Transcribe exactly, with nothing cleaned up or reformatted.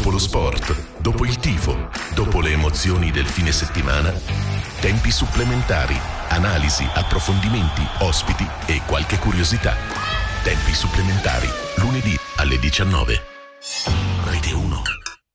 dopo lo sport, dopo il tifo, dopo le emozioni del fine settimana, tempi supplementari, analisi, approfondimenti, ospiti e qualche curiosità. Tempi supplementari, lunedì alle diciannove. Rete uno.